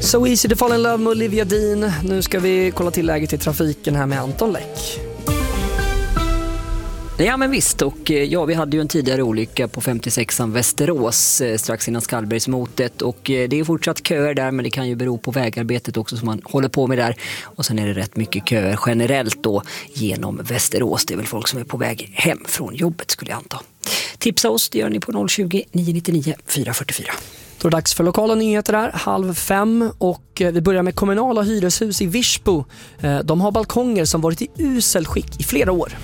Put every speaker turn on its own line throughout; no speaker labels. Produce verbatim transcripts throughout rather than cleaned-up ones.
So Easy to Fall in Love med Olivia Dean. Nu ska vi kolla till läget i trafiken här med Anton Läck.
Ja men visst, och ja, vi hade ju en tidigare olycka på femtiosexan Västerås strax innan Skallbergsmotet, och det är fortsatt köer där, men det kan ju bero på vägarbetet också som man håller på med där. Och sen är det rätt mycket köer generellt då genom Västerås. Det är väl folk som är på väg hem från jobbet skulle jag anta. Tipsa oss, det gör ni på noll tjugo, nio nittionio, fyra fyrtiofyra.
Då är det dags för lokala nyheter här, halv fem, och vi börjar med kommunala hyreshus i Virsbo. De har balkonger som varit i usel skick i flera år.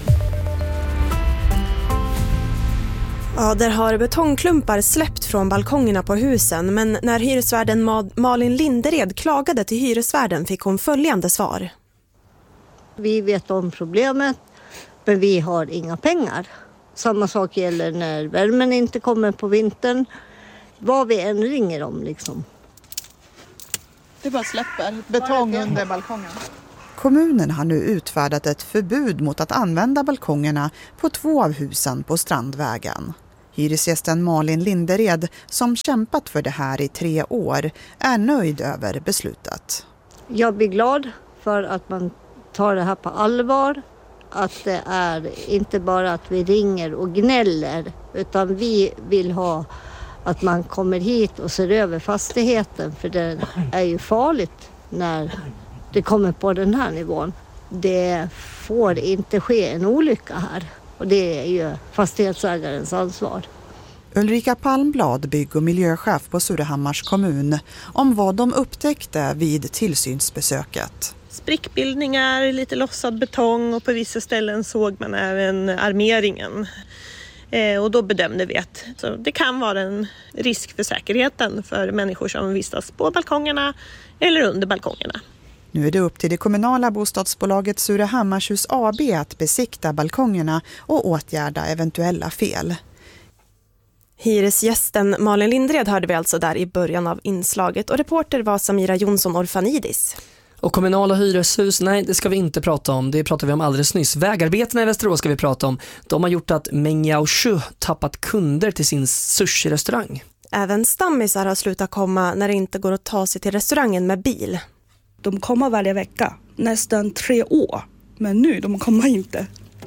Ja, där har betongklumpar släppt från balkongerna på husen, men när hyresvärden Malin Lindered klagade till hyresvärden fick hon följande svar.
Vi vet om problemet, men vi har inga pengar. Samma sak gäller när värmen inte kommer på vintern. Vad vi än ringer om liksom.
Det bara släpper betong under balkongen.
Kommunen har nu utfärdat ett förbud mot att använda balkongerna på två av husen på Strandvägen. Hyresgästen Malin Lindered, som kämpat för det här i tre år, är nöjd över beslutet.
Jag blir glad för att man tar det här på allvar. Att det är inte bara att vi ringer och gnäller, utan vi vill ha att man kommer hit och ser över fastigheten, för det är ju farligt när det kommer på den här nivån. Det får inte ske en olycka här, och det är ju fastighetsägarens ansvar.
Ulrika Palmblad, bygg- och miljöchef på Surahammars kommun, om vad de upptäckte vid tillsynsbesöket.
Sprickbildningar, lite lossad betong, och på vissa ställen såg man även armeringen. Eh, och då bedömde vi att så det kan vara en risk för säkerheten för människor som vistas på balkongerna eller under balkongerna.
Nu är det upp till det kommunala bostadsbolaget Surahammarshus A B att besikta balkongerna och åtgärda eventuella fel.
Hyresgästen Malin Lindered hörde vi alltså där i början av inslaget, och reporter var Samira Jonsson Orfanidis.
Och kommunala hyreshus, nej det ska vi inte prata om, det pratade vi om alldeles nyss. Vägarbetena i Västerås ska vi prata om. De har gjort att Mengiaoshu tappat kunder till sin sushi-restaurang.
Även stammisar har slutat komma när det inte går att ta sig till restaurangen med bil.
De kommer varje vecka, nästan tre år, men nu de kommer inte.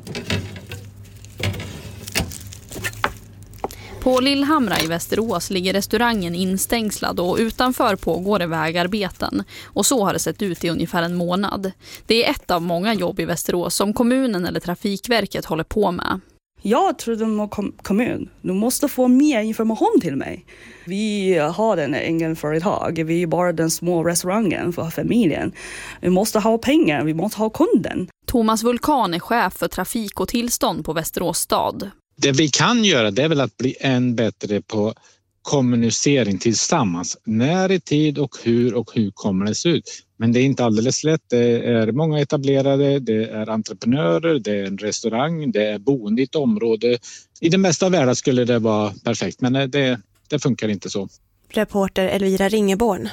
På Lillhamra i Västerås ligger restaurangen instängslad och utanför pågår det vägarbeten. Och så har det sett ut i ungefär en månad. Det är ett av många jobb i Västerås som kommunen eller Trafikverket håller på med.
Jag tror de kom- kommun, de måste få mer information till mig. Vi har en egen företag, vi är bara den små restaurangen för familjen. Vi måste ha pengar, vi måste ha kunden.
Thomas Vulkan är chef för trafik och tillstånd på Västerås stad.
Det vi kan göra, det är väl att bli än bättre på kommunicering tillsammans. När i tid och hur och hur kommer det se ut. Men det är inte alldeles lätt. Det är många etablerade, det är entreprenörer, det är en restaurang, det är boende i ett område. I den bästa världen skulle det vara perfekt, men det, det funkar inte så.
Reporter Elvira Ringeborn.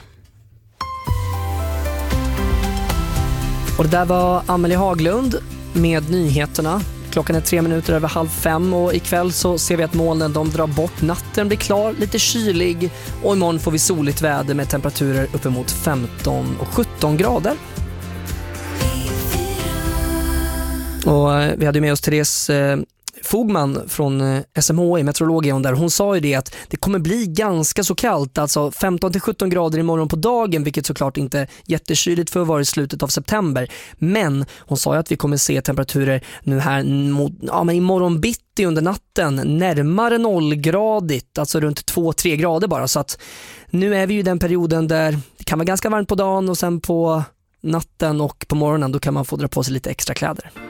Och det där var Amelie Haglund med nyheterna. Klockan är tre minuter över halv fem, och ikväll så ser vi att molnen de drar bort. Natten blir klar, lite kylig, och imorgon får vi soligt väder med temperaturer uppemot femton och sjutton grader. Och vi hade med oss Therese Fogman från S M H I, meteorologen där. Hon sa ju det att det kommer bli ganska så kallt, alltså femton till sjutton grader imorgon på dagen, vilket såklart inte är jättekyligt för att vara i slutet av september. Men hon sa ju att vi kommer se temperaturer nu här mot, ja, men imorgon bitti under natten närmare nollgradigt, alltså runt två till tre grader bara. Så att nu är vi ju i den perioden där det kan vara ganska varmt på dagen, och sen på natten och på morgonen då kan man få dra på sig lite extra kläder.